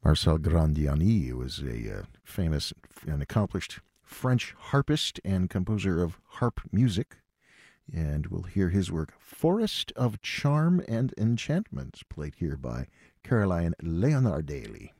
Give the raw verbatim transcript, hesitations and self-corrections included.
Marcel Grandiani was a uh, famous and accomplished French harpist and composer of harp music. And we'll hear his work, Forest of Charm and Enchantment, played here by Caroline Leonardelli.